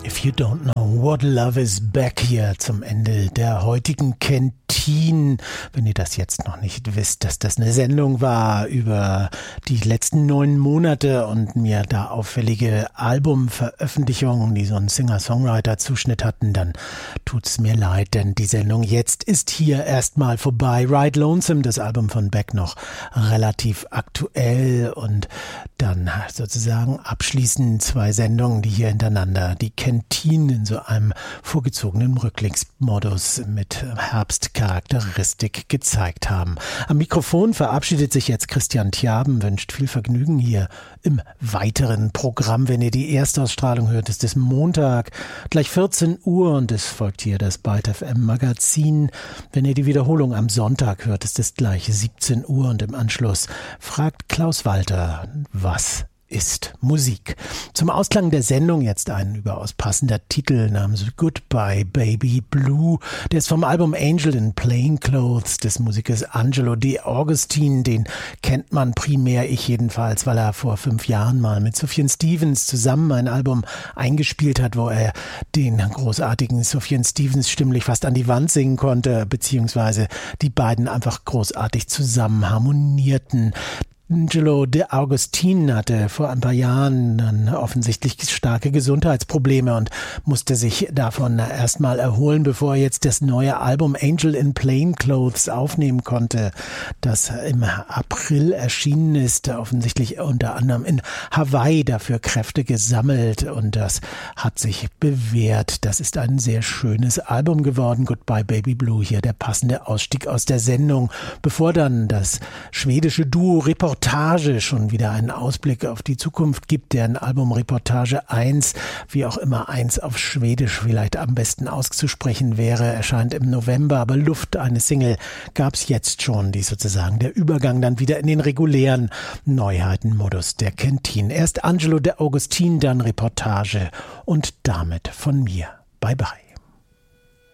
If you don't know what love is back hier zum Ende der heutigen Kentin. Wenn ihr das jetzt noch nicht wisst, dass das eine Sendung war über die letzten 9 Monate und mir da auffällige Albumveröffentlichungen, die so einen Singer-Songwriter-Zuschnitt hatten, dann tut's mir leid, denn die Sendung jetzt ist hier erstmal vorbei. Ride Lonesome, das Album von Beck, noch relativ aktuell und dann sozusagen abschließend 2 Sendungen, die hier hintereinander die Kentin in so einem vorgezogenen Rückblicksmodus mit Herbstcharakteristik gezeigt haben. Am Mikrofon verabschiedet sich jetzt Christian Thiaben, wünscht viel Vergnügen hier im weiteren Programm. Wenn ihr die Erstausstrahlung hört, ist es Montag, gleich 14 Uhr und es folgt hier das Byte FM Magazin. Wenn ihr die Wiederholung am Sonntag hört, ist es gleich 17 Uhr und im Anschluss fragt Klaus Walter, was ist Musik. Zum Ausklang der Sendung jetzt ein überaus passender Titel namens Goodbye Baby Blue. Der ist vom Album Angel in Plain Clothes des Musikers Angelo De Augustine. Den kennt man primär, ich jedenfalls, weil er vor 5 Jahren mal mit Sufjan Stevens zusammen ein Album eingespielt hat, wo er den großartigen Sufjan Stevens stimmlich fast an die Wand singen konnte, beziehungsweise die beiden einfach großartig zusammen harmonierten. Angelo De Augustine hatte vor ein paar Jahren dann offensichtlich starke Gesundheitsprobleme und musste sich davon erstmal erholen, bevor er jetzt das neue Album Angel in Plain Clothes aufnehmen konnte, das im April erschienen ist, offensichtlich unter anderem in Hawaii dafür Kräfte gesammelt und das hat sich bewährt. Das ist ein sehr schönes Album geworden. Goodbye Baby Blue, hier der passende Ausstieg aus der Sendung, bevor dann das schwedische Duo Reportage schon wieder einen Ausblick auf die Zukunft gibt, deren Album Reportage 1, wie auch immer 1 auf Schwedisch vielleicht am besten auszusprechen wäre, erscheint im November, aber Luft, eine Single, gab es jetzt schon, die sozusagen der Übergang dann wieder in den regulären Neuheitenmodus der Kentin. Erst Angelo De Augustine, dann Reportage und damit von mir. Bye bye.